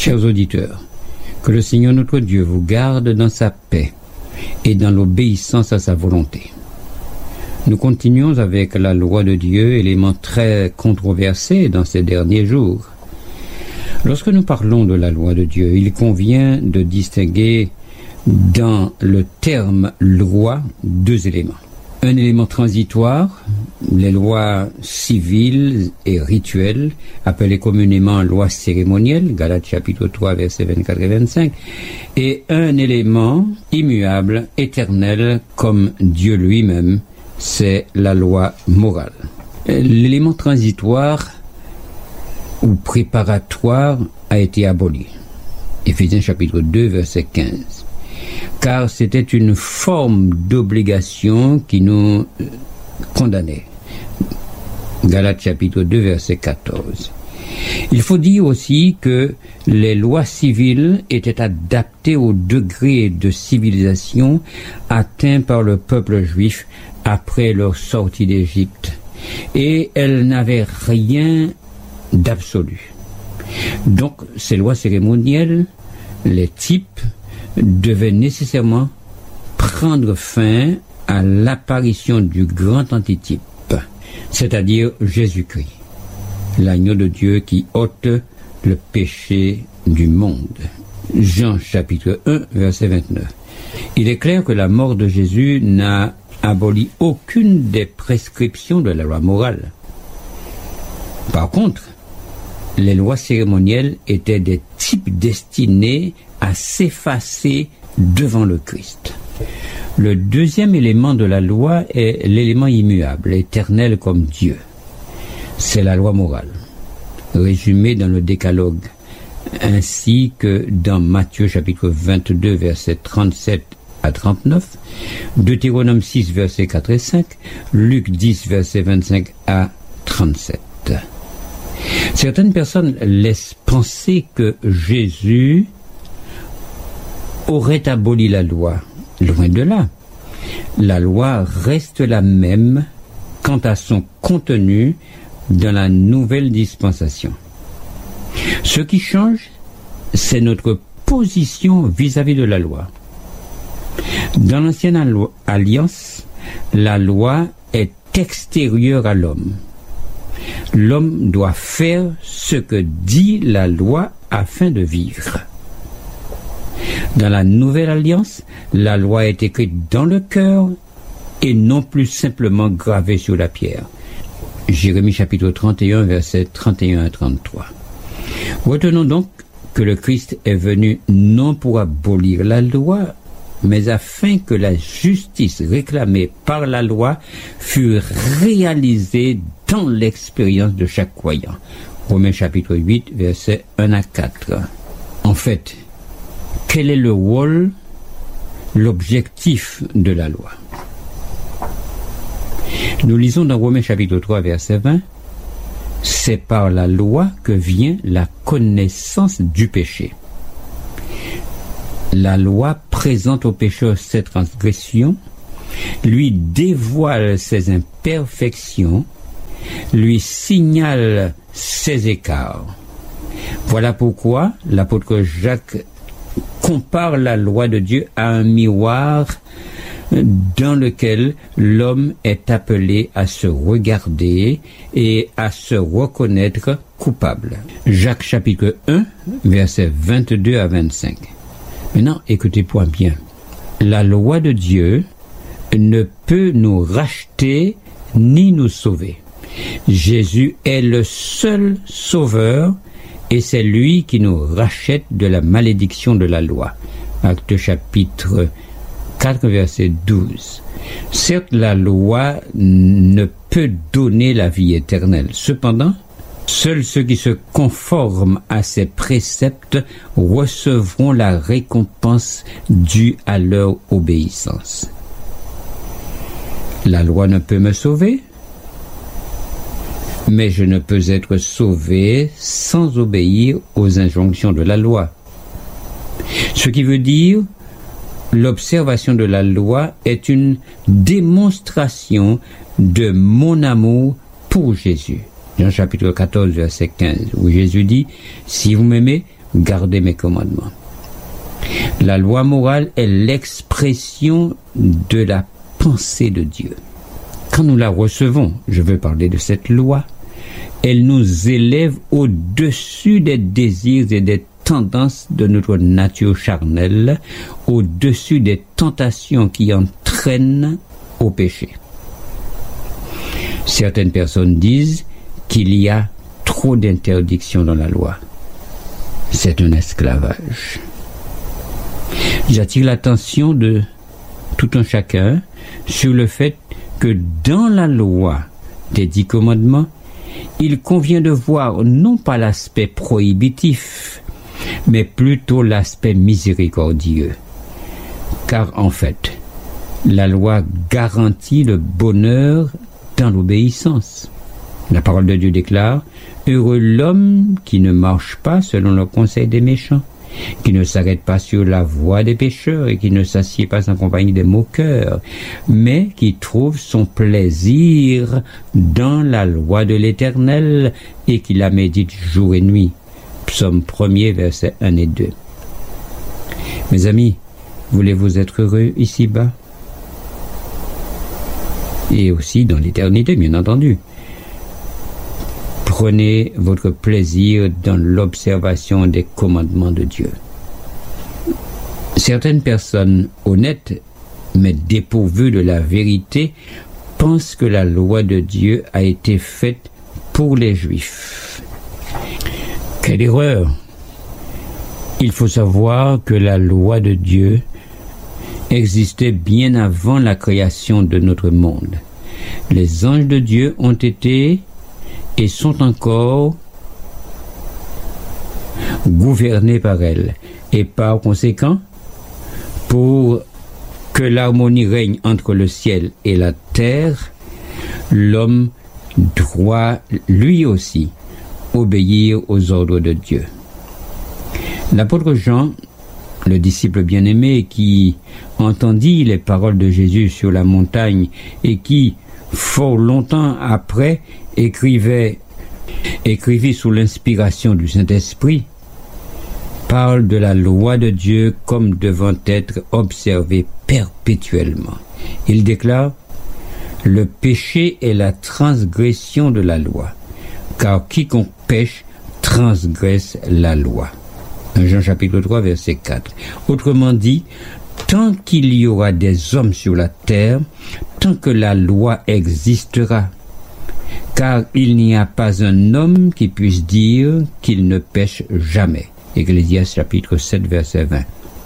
Chers auditeurs, que le Seigneur notre Dieu vous garde dans sa paix et dans l'obéissance à sa volonté. Nous continuons avec la loi de Dieu, élément très controversé dans ces derniers jours. Lorsque nous parlons de la loi de Dieu, il convient de distinguer dans le terme loi deux éléments. Un élément transitoire, les lois civiles et rituelles, appelées communément lois cérémonielles, Galates chapitre 3, versets 24 et 25, et un élément immuable, éternel, comme Dieu lui-même, c'est la loi morale. L'élément transitoire ou préparatoire a été aboli. Éphésiens chapitre 2, verset 15. Car c'était une forme d'obligation qui nous condamnait. Galates chapitre 2, verset 14. Il faut dire aussi que les lois civiles étaient adaptées au degré de civilisation atteint par le peuple juif après leur sortie d'Égypte, et elles n'avaient rien d'absolu. Donc, ces lois cérémonielles, les types, devaient nécessairement prendre fin à l'apparition du grand antitype, c'est-à-dire Jésus-Christ, l'agneau de Dieu qui ôte le péché du monde. Jean chapitre 1, verset 29. Il est clair que la mort de Jésus n'a aboli aucune des prescriptions de la loi morale. Par contre, les lois cérémonielles étaient des types destinés à s'effacer devant le Christ. Le deuxième élément de la loi est l'élément immuable, éternel comme Dieu. C'est la loi morale, résumée dans le Décalogue, ainsi que dans Matthieu chapitre 22, versets 37 à 39, Deutéronome 6, versets 4 et 5, Luc 10, versets 25 à 37. Certaines personnes laissent penser que Jésus aurait aboli la loi. Loin de là. La loi reste la même quant à son contenu dans la nouvelle dispensation. Ce qui change, c'est notre position vis-à-vis de la loi. Dans l'ancienne alliance, la loi est extérieure à l'homme. L'homme doit faire ce que dit la loi afin de vivre. Dans la nouvelle alliance, la loi est écrite dans le cœur et non plus simplement gravée sur la pierre. Jérémie chapitre 31, versets 31 à 33. Retenons donc que le Christ est venu non pour abolir la loi, mais afin que la justice réclamée par la loi fût réalisée dans l'expérience de chaque croyant. Romains chapitre 8, versets 1 à 4. En fait, quel est le rôle, l'objectif de la loi? Nous lisons dans Romains chapitre 3, verset 20, « C'est par la loi que vient la connaissance du péché. » La loi présente au pécheur ses transgressions, lui dévoile ses imperfections, lui signale ses écarts. Voilà pourquoi l'apôtre Jacques compare la loi de Dieu à un miroir dans lequel l'homme est appelé à se regarder et à se reconnaître coupable. Jacques chapitre 1, versets 22 à 25. Maintenant, écoutez-moi bien. La loi de Dieu ne peut nous racheter ni nous sauver. Jésus est le seul sauveur et c'est lui qui nous rachète de la malédiction de la loi. Actes chapitre 4, verset 12. Certes, la loi ne peut donner la vie éternelle. Cependant, seuls ceux qui se conforment à ses préceptes recevront la récompense due à leur obéissance. La loi ne peut me sauver, mais je ne peux être sauvé sans obéir aux injonctions de la loi. Ce qui veut dire, l'observation de la loi est une démonstration de mon amour pour Jésus. Jean chapitre 14, verset 15, où Jésus dit « Si vous m'aimez, gardez mes commandements. La loi morale est l'expression de la pensée de Dieu. Quand nous la recevons, je veux parler de cette loi, elle nous élève au-dessus des désirs et des tendances de notre nature charnelle, au-dessus des tentations qui entraînent au péché. Certaines personnes disent qu'il y a trop d'interdictions dans la loi. C'est un esclavage. J'attire l'attention de tout un chacun sur le fait que dans la loi des 10 commandements, il convient de voir non pas l'aspect prohibitif, mais plutôt l'aspect miséricordieux. Car en fait, la loi garantit le bonheur dans l'obéissance. La parole de Dieu déclare « Heureux l'homme qui ne marche pas selon le conseil des méchants, qui ne s'arrête pas sur la voie des pécheurs et qui ne s'assied pas en compagnie des moqueurs, mais qui trouve son plaisir dans la loi de l'Éternel et qui la médite jour et nuit. » Psaume 1er, versets 1 et 2. Mes amis, voulez-vous être heureux ici-bas? Et aussi dans l'éternité, bien entendu. Prenez votre plaisir dans l'observation des commandements de Dieu. Certaines personnes honnêtes, mais dépourvues de la vérité, pensent que la loi de Dieu a été faite pour les Juifs. Quelle erreur! Il faut savoir que la loi de Dieu existait bien avant la création de notre monde. Les anges de Dieu ont été et sont encore gouvernés par elle. Et par conséquent, pour que l'harmonie règne entre le ciel et la terre, l'homme doit lui aussi obéir aux ordres de Dieu. L'apôtre Jean, le disciple bien-aimé qui entendit les paroles de Jésus sur la montagne et qui, fort longtemps après, écrivit sous l'inspiration du Saint-Esprit, parle de la loi de Dieu comme devant être observée perpétuellement. Il déclare « Le péché est la transgression de la loi, car quiconque pêche transgresse la loi. » Jean chapitre 3, verset 4. Autrement dit, tant qu'il y aura des hommes sur la terre, tant que la loi existera, car il n'y a pas un homme qui puisse dire qu'il ne pêche jamais. Ecclésiaste chapitre 7, verset 20.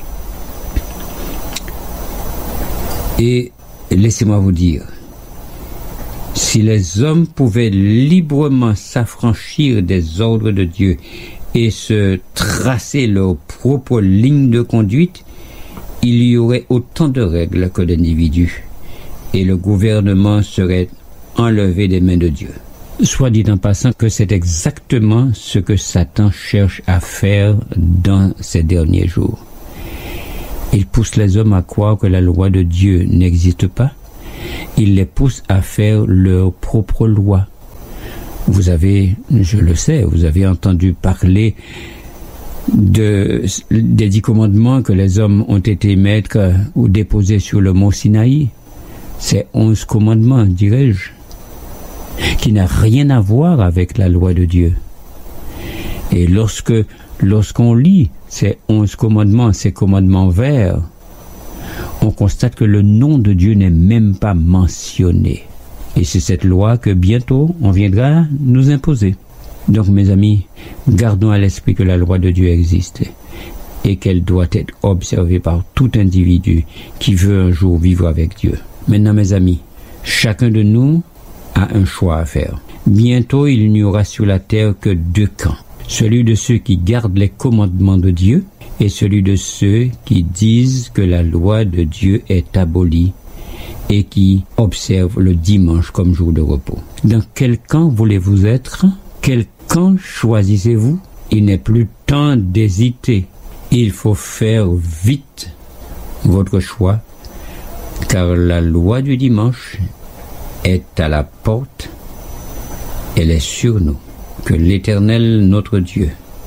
Et laissez-moi vous dire, si les hommes pouvaient librement s'affranchir des ordres de Dieu et se tracer leur propre ligne de conduite, il y aurait autant de règles que d'individus, et le gouvernement serait enlevé des mains de Dieu. Soit dit en passant que c'est exactement ce que Satan cherche à faire dans ces derniers jours. Il pousse les hommes à croire que la loi de Dieu n'existe pas. Il les pousse à faire leur propre loi. Vous avez, je le sais, vous avez entendu parler des 10 commandements que les hommes ont été mettre ou déposer sur le mont Sinaï. C'est 11 commandements, dirais-je, qui n'a rien à voir avec la loi de Dieu. Et lorsqu'on lit ces 11 commandements, ces commandements verts, on constate que le nom de Dieu n'est même pas mentionné. Et c'est cette loi que bientôt on viendra nous imposer. Donc mes amis, gardons à l'esprit que la loi de Dieu existe et qu'elle doit être observée par tout individu qui veut un jour vivre avec Dieu. Maintenant mes amis, chacun de nous a un choix à faire. Bientôt il n'y aura sur la terre que 2 camps. Celui de ceux qui gardent les commandements de Dieu et celui de ceux qui disent que la loi de Dieu est abolie et qui observent le dimanche comme jour de repos. Dans quel camp voulez-vous être? Quel camp choisissez-vous? Il n'est plus temps d'hésiter. Il faut faire vite votre choix, car la loi du dimanche est à la porte. Elle est sur nous. Que l'Éternel, notre Dieu,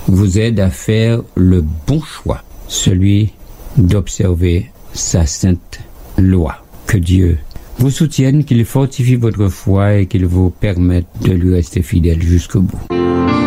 vous aide à faire le bon choix, celui d'observer sa sainte loi. Que Dieu vous soutienne, qu'il fortifie votre foi et qu'il vous permette de lui rester fidèle jusqu'au bout.